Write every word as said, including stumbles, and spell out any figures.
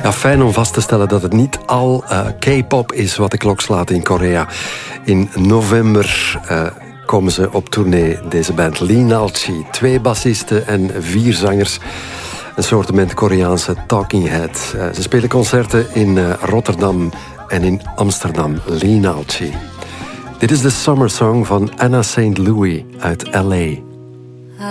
Ja, fijn om vast te stellen dat het niet al uh, K-pop is wat de klok slaat in Korea. In november uh, komen ze op tournee, deze band Lee Nalchi. Twee bassisten en vier zangers. Een soortement Koreaanse talking head. Uh, ze spelen concerten in uh, Rotterdam en in Amsterdam. Lee Nalchi. Dit is de Summer Song van Anna Saint Louis uit L A.